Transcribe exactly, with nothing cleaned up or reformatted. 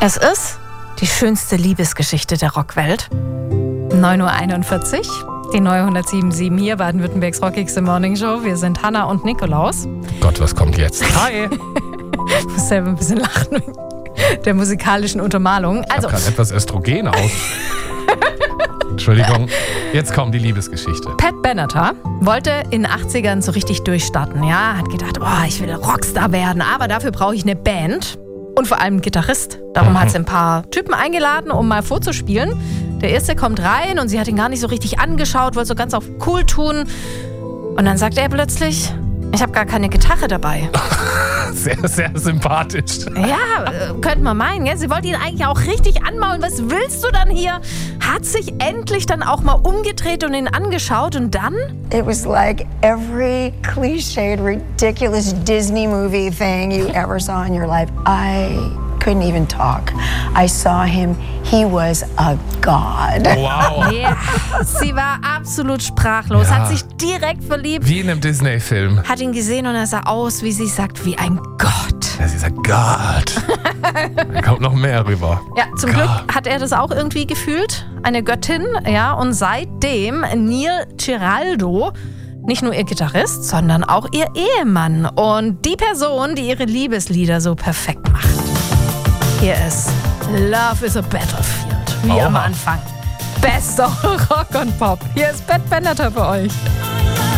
Es ist die schönste Liebesgeschichte der Rockwelt. neun Uhr einundvierzig, die neue hundertsieben Komma sieben hier, Baden-Württembergs Rockigste Morning Show. Wir sind Hanna und Nikolaus. Gott, was kommt jetzt? Hi! Ich muss selber ein bisschen lachen wegen der musikalischen Untermalung. Also, ich hab grad etwas Östrogen aus. Entschuldigung, jetzt kommt die Liebesgeschichte. Pat Benatar wollte in den achtzigern so richtig durchstarten. Ja, hat gedacht, oh, ich will Rockstar werden, aber dafür brauche ich eine Band und vor allem einen Gitarrist. Darum mhm. hat sie ein paar Typen eingeladen, um mal vorzuspielen. Der erste kommt rein und sie hat ihn gar nicht so richtig angeschaut, wollte so ganz auf cool tun. Und dann sagt er plötzlich, ich habe gar keine Gitarre dabei. Sehr, sehr sympathisch. Ja, könnte man meinen. Ja? Sie wollte ihn eigentlich auch richtig anmaulen. Was willst du dann hier? Hat sich endlich dann auch mal umgedreht und ihn angeschaut und dann? It was like every cliched, ridiculous Disney movie thing you ever saw in your life. I couldn't even talk. I saw him. He was a god. Wow. Ja, sie war absolut sprachlos, Ja. hat sich direkt verliebt, Wie in einem Disney-Film. hat ihn gesehen und er sah aus, wie sie sagt, wie ein Gott. Ja, sie sagt, Gott. Da kommt noch mehr rüber. Ja, zum Gott. Glück hat er das auch irgendwie gefühlt, eine Göttin, ja, und seitdem Neil Giraldo nicht nur ihr Gitarrist, sondern auch ihr Ehemann und die Person, die ihre Liebeslieder so perfekt macht. Hier ist Love is a Battlefield, wie Oha. am Anfang. Bester Rock und Pop. Hier ist Pat Benatar für euch.